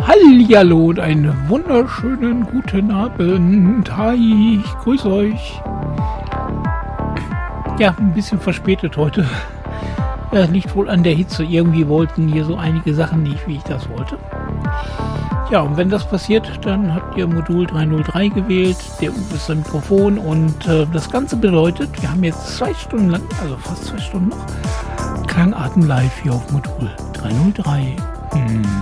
Hallihallo und einen wunderschönen guten Abend. Hi, ich grüße euch. Ja, ein bisschen verspätet heute. Das liegt wohl an der Hitze. Irgendwie wollten hier so einige Sachen nicht, wie ich das wollte. Ja, und wenn das passiert, dann habt ihr Modul 303 gewählt. Der Uwe ist am Mikrofon und das Ganze bedeutet, wir haben jetzt 2 Stunden lang, also fast 2 Stunden noch, Klangarten live hier auf Modul 303.